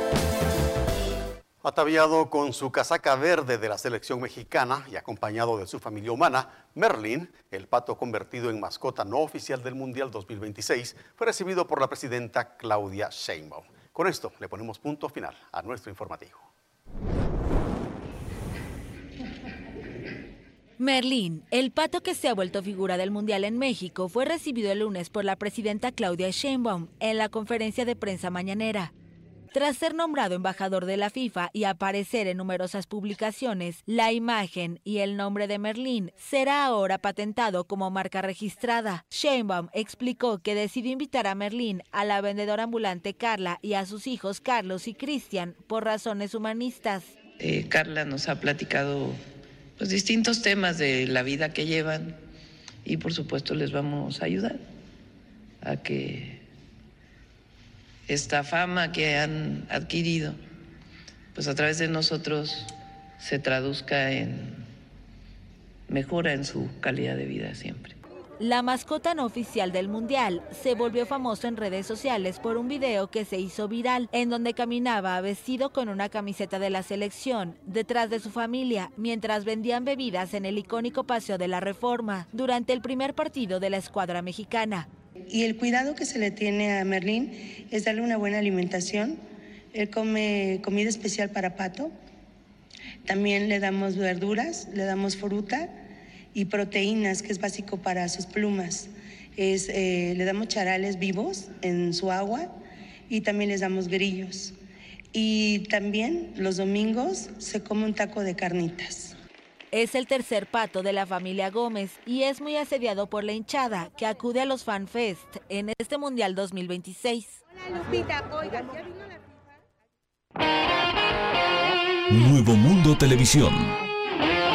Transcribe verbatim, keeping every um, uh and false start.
Ataviado con su casaca verde de la selección mexicana y acompañado de su familia humana, Merlín, el pato convertido en mascota no oficial del Mundial dos mil veintiséis, fue recibido por la presidenta Claudia Sheinbaum. Con esto le ponemos punto final a nuestro informativo. Merlín, el pato que se ha vuelto figura del Mundial en México, fue recibido el lunes por la presidenta Claudia Sheinbaum en la conferencia de prensa mañanera. Tras ser nombrado embajador de la FIFA y aparecer en numerosas publicaciones, la imagen y el nombre de Merlín será ahora patentado como marca registrada. Sheinbaum explicó que decidió invitar a Merlín a la vendedora ambulante Carla y a sus hijos Carlos y Cristian por razones humanistas. Eh, Carla nos ha platicado pues, distintos temas de la vida que llevan y por supuesto les vamos a ayudar a que esta fama que han adquirido, pues a través de nosotros se traduzca en mejora en su calidad de vida siempre. La mascota no oficial del Mundial se volvió famoso en redes sociales por un video que se hizo viral, en donde caminaba vestido con una camiseta de la selección detrás de su familia, mientras vendían bebidas en el icónico Paseo de la Reforma, durante el primer partido de la escuadra mexicana. Y el cuidado que se le tiene a Merlín es darle una buena alimentación. Él come comida especial para pato. También le damos verduras, le damos fruta y proteínas, que es básico para sus plumas. Es, eh, le damos charales vivos en su agua y también les damos grillos. Y también los domingos se come un taco de carnitas. Es el tercer pato de la familia Gómez y es muy asediado por la hinchada que acude a los Fan Fest en este Mundial dos mil veintiséis. Hola Lupita, oigan, ¿ya vino la FIFA? Nuevo Mundo Televisión.